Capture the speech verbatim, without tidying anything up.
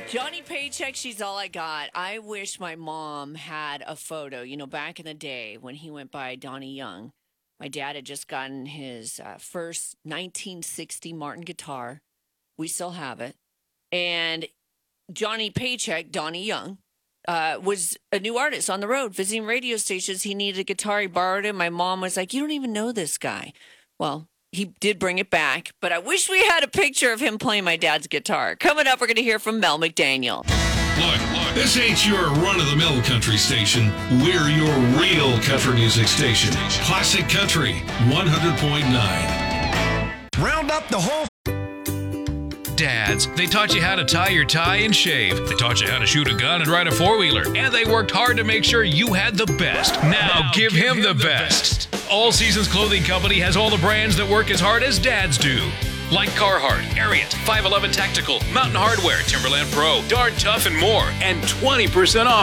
Johnny Paycheck, she's all I got. I wish my mom had a photo. You know, back in the day when he went by Donnie Young, my dad had just gotten his uh, first nineteen sixty Martin guitar. We still have it. And Johnny Paycheck, Donnie Young, uh, was a new artist on the road visiting radio stations. He needed a guitar. He borrowed it. My mom was like, you don't even know this guy. Well, he did bring it back, but I wish we had a picture of him playing my dad's guitar. Coming up, we're going to hear from Mel McDaniel. Look, look, this ain't your run-of-the-mill country station. We're your real country music station. Classic Country, one hundred point nine. Round up the whole... Dads, they taught you how to tie your tie and shave. They taught you how to shoot a gun and ride a four-wheeler. And they worked hard to make sure you had the best. Now, now give, give him, him the, the best. best. All Seasons Clothing Company has all the brands that work as hard as dads do. Like Carhartt, Ariat, five eleven Tactical, Mountain Hardwear, Timberland Pro, Darn Tough, and more. And twenty percent off